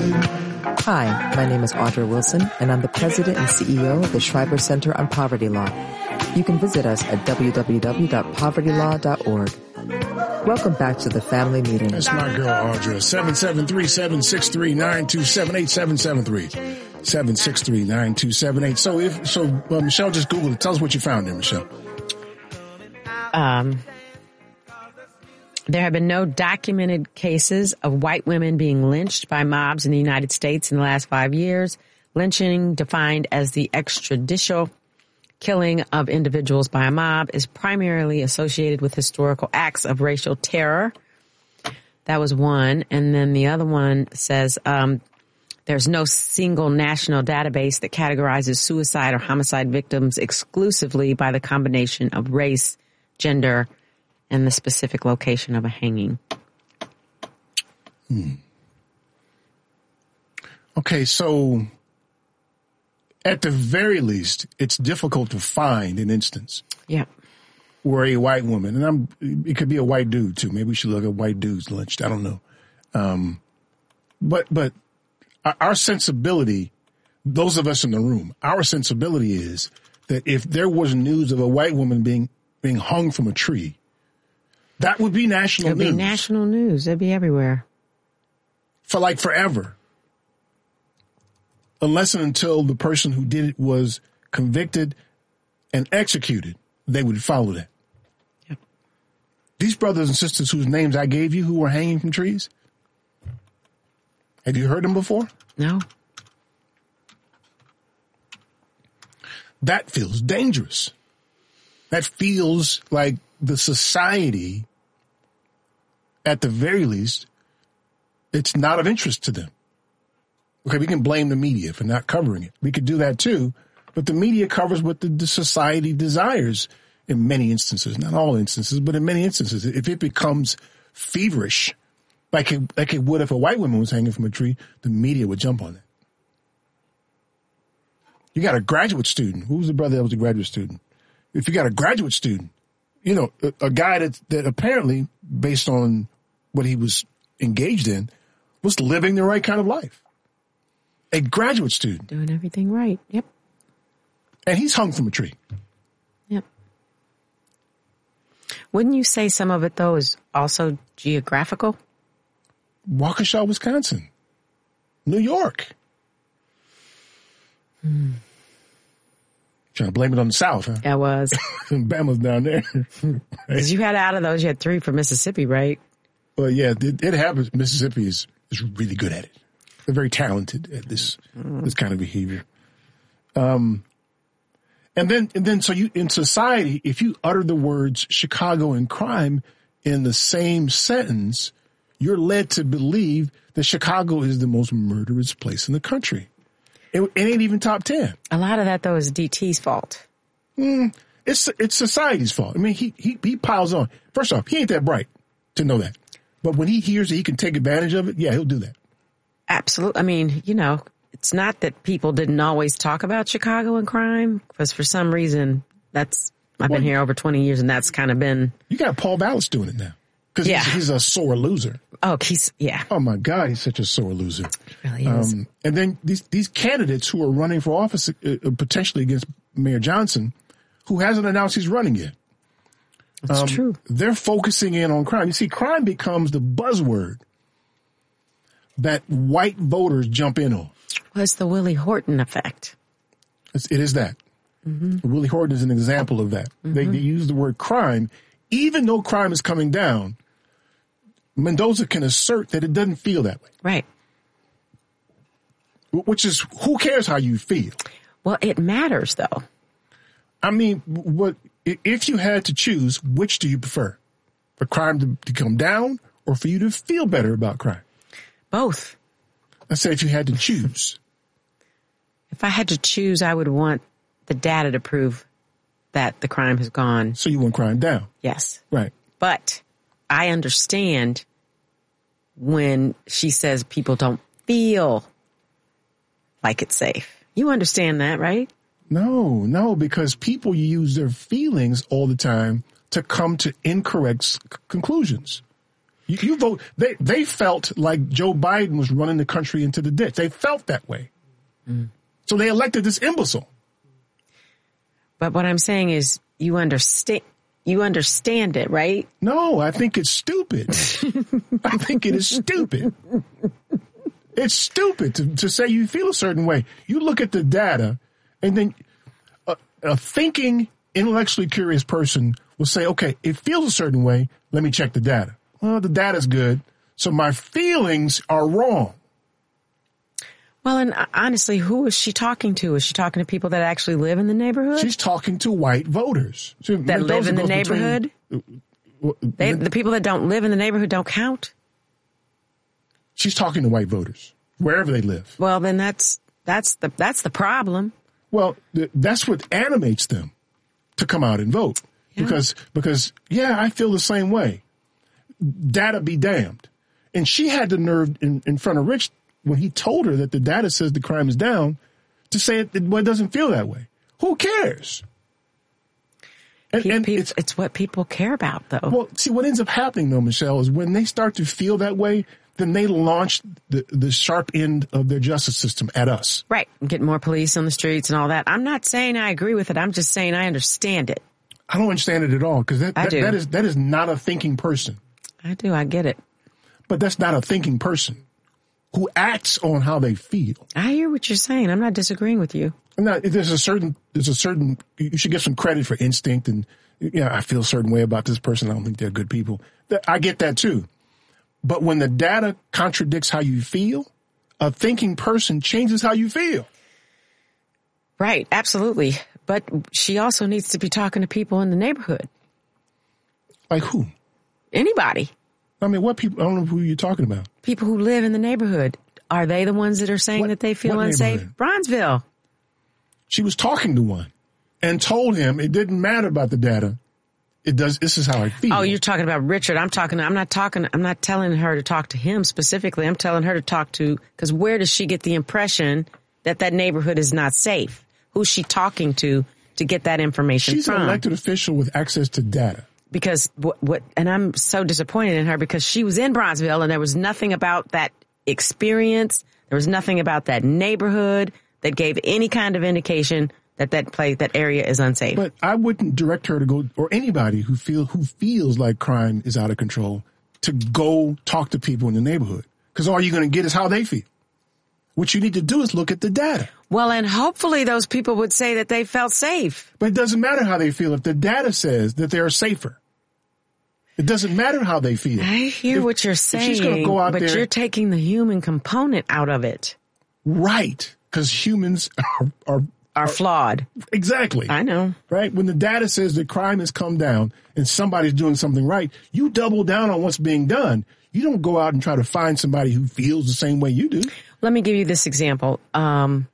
Hi, my name is Audra Wilson, and I'm the president and CEO of the Schreiber Center on Poverty Law. You can visit us at www.povertylaw.org. Welcome back to the family meeting. That's my girl, Audra. 773-763-9278, 773-763-9278. So Michelle, just Google it. Tell us what you found there, Michelle. There have been no documented cases of white women being lynched by mobs in the United States in the last 5 years. Lynching, defined as the extrajudicial killing of individuals by a mob, is primarily associated with historical acts of racial terror. That was one. And then the other one says there's no single national database that categorizes suicide or homicide victims exclusively by the combination of race, gender, and the specific location of a hanging. Okay, so at the very least, it's difficult to find an instance where a white woman, and it could be a white dude too. Maybe we should look at white dudes lynched. I don't know. But our sensibility, those of us in the room, our sensibility is that if there was news of a white woman being hung from a tree, that would be national news. It would be national news. It'd be everywhere. For like forever. Unless and until the person who did it was convicted and executed, they would follow that. Yep. These brothers and sisters whose names I gave you who were hanging from trees, have you heard them before? No. That feels dangerous. That feels like the society, at the very least, it's not of interest to them. Okay, we can blame the media for not covering it. We could do that too, but the media covers what the society desires in many instances. Not all instances, but in many instances. If it becomes feverish, like it would if a white woman was hanging from a tree, the media would jump on it. You got a graduate student. Who was the brother that was a graduate student? If you got a graduate student, you know, a guy that apparently, based on what he was engaged in, was living the right kind of life. A graduate student. Doing everything right. Yep. And he's hung from a tree. Yep. Wouldn't you say some of it, though, is also geographical? Waukesha, Wisconsin. New York. Trying to blame it on the South, huh? I was. Bama's down there. Because you had out of those, you had 3 for Mississippi, right? Well, yeah, it happens. Mississippi is really good at it. They're very talented at this kind of behavior. And then so you, in society, if you utter the words Chicago and crime in the same sentence, you're led to believe that Chicago is the most murderous place in the country. It ain't even top 10. A lot of that, though, is DT's fault. It's society's fault. I mean, he piles on. First off, he ain't that bright to know that. But when he hears that he can take advantage of it, yeah, he'll do that. Absolutely. I mean, you know, it's not that people didn't always talk about Chicago and crime, because for some reason I've been here over 20 years and that's kind of been. You got Paul Ballas doing it now. Because he's a sore loser. Oh, Oh my God, he's such a sore loser. He really is. And then these candidates who are running for office potentially against Mayor Johnson, who hasn't announced he's running yet. That's true. They're focusing in on crime. You see, crime becomes the buzzword that white voters jump in on. Well, it's the Willie Horton effect. It is that. Mm-hmm. Willie Horton is an example of that. Mm-hmm. They use the word crime. Even though crime is coming down, Mendoza can assert that it doesn't feel that way. Right. Which is, who cares how you feel? Well, it matters, though. I mean, if you had to choose, which do you prefer? For crime to come down or for you to feel better about crime? Both. I said if you had to choose. If I had to choose, I would want the data to prove that the crime has gone. So you want crime down? Yes. Right. But I understand when she says people don't feel like it's safe. You understand that, right? No, because people use their feelings all the time to come to incorrect conclusions. You vote. They felt like Joe Biden was running the country into the ditch. They felt that way. So they elected this imbecile. But what I'm saying is you understand it, right? No, I think it's stupid. I think it is stupid. It's stupid to say you feel a certain way. You look at the data, and then a thinking, intellectually curious person will say, okay, it feels a certain way. Let me check the data. Well, the data's good, so my feelings are wrong. Well, and honestly, who is she talking to? Is she talking to people that actually live in the neighborhood? She's talking to white voters. That live in the neighborhood? The people that don't live in the neighborhood don't count? She's talking to white voters, wherever they live. Well, then that's the problem. Well, that's what animates them to come out and vote. Yeah. Because I feel the same way. Data be damned. And she had the nerve in front of Rich when he told her that the data says the crime is down to say it doesn't feel that way. Who cares? It's what people care about, though. Well, see, what ends up happening, though, Michelle, is when they start to feel that way, then they launch the sharp end of their justice system at us. Right. Get more police on the streets and all that. I'm not saying I agree with it. I'm just saying I understand it. I don't understand it at all, because that is not a thinking person. I do. I get it. But that's not a thinking person who acts on how they feel. I hear what you're saying. I'm not disagreeing with you. No, there's a certain, you should give some credit for instinct and, I feel a certain way about this person. I don't think they're good people. I get that too. But when the data contradicts how you feel, a thinking person changes how you feel. Right. Absolutely. But she also needs to be talking to people in the neighborhood. Like who? Anybody. I mean, what people? I don't know who you're talking about. People who live in the neighborhood. Are they the ones that are saying that they feel unsafe? Bronzeville. She was talking to one and told him it didn't matter about the data. It does. This is how I feel. Oh, you're talking about Richard. I'm not telling her to talk to him specifically. I'm telling her to talk to, because where does she get the impression that neighborhood is not safe? Who's she talking to get that information from? She's an elected official with access to data. Because and I'm so disappointed in her, because she was in Bronzeville and there was nothing about that experience. There was nothing about that neighborhood that gave any kind of indication that area is unsafe. But I wouldn't direct her to go, or anybody who feels like crime is out of control, to go talk to people in the neighborhood. Because all you're going to get is how they feel. What you need to do is look at the data. Well, and hopefully those people would say that they felt safe. But it doesn't matter how they feel if the data says that they are safer. It doesn't matter how they feel. I hear what you're saying, she's gonna go out but you're taking the human component out of it. Right, because humans are flawed. Exactly. I know. Right? When the data says that crime has come down and somebody's doing something right, you double down on what's being done. You don't go out and try to find somebody who feels the same way you do. Let me give you this example. Crime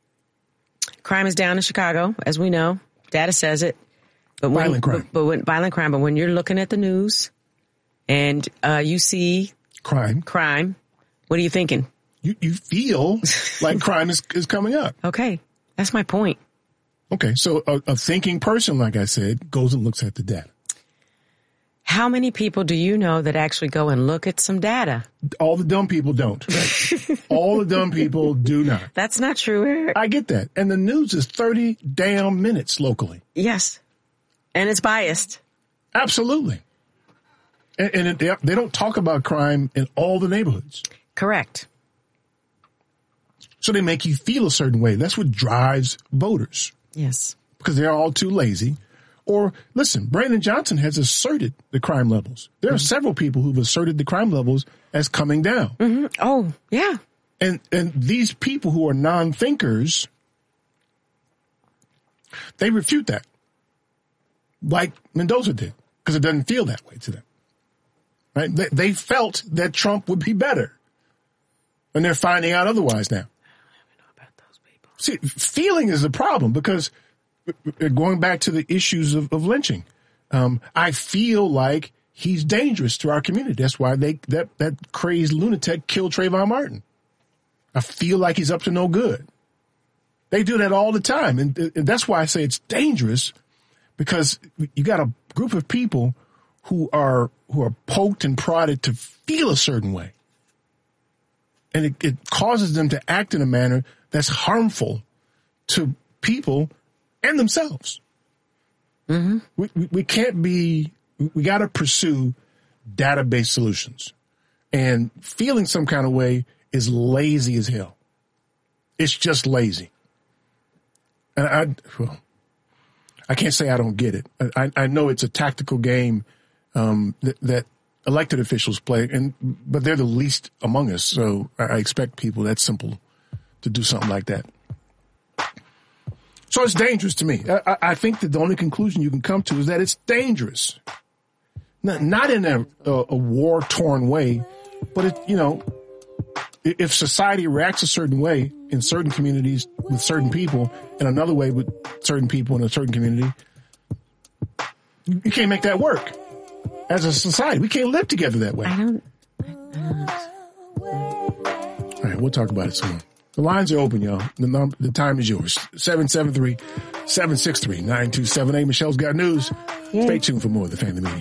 is down in Chicago, as we know. Data says it. Violent crime. But when you're looking at the news and you see crime, what are you thinking? You feel like crime is coming up. Okay. That's my point. Okay. So a thinking person, like I said, goes and looks at the data. How many people do you know that actually go and look at some data? All the dumb people don't. All the dumb people do not. That's not true, Eric. I get that. And the news is 30 damn minutes locally. Yes. And it's biased. Absolutely. And they don't talk about crime in all the neighborhoods. Correct. So they make you feel a certain way. That's what drives voters. Yes. Because they're all too lazy. Or, listen, Brandon Johnson has asserted the crime levels. There are several people who've asserted the crime levels as coming down. Mm-hmm. Oh, yeah. And these people who are non-thinkers, they refute that. Like Mendoza did, because it doesn't feel that way to them. Right? They felt that Trump would be better. And they're finding out otherwise now. I don't know about those people. See, feeling is the problem, because going back to the issues of lynching, I feel like he's dangerous to our community. That's why that crazed lunatic killed Trayvon Martin. I feel like he's up to no good. They do that all the time. And that's why I say it's dangerous, because you got a group of people who are poked and prodded to feel a certain way. And it causes them to act in a manner that's harmful to people and themselves. Mm-hmm. We can't we got to pursue database solutions. And feeling some kind of way is lazy as hell. It's just lazy. And I can't say I don't get it. I know it's a tactical game that elected officials play, but they're the least among us. So I expect people that simple to do something like that. So it's dangerous to me. I think that the only conclusion you can come to is that it's dangerous. Not in a war-torn way, but if society reacts a certain way in certain communities with certain people and another way with certain people in a certain community, you can't make that work. As a society, we can't live together that way. I don't. All right, we'll talk about it soon. The lines are open, y'all. The time is yours. 773-763-9278. Michelle's got news. Stay tuned for more of the Family Meeting.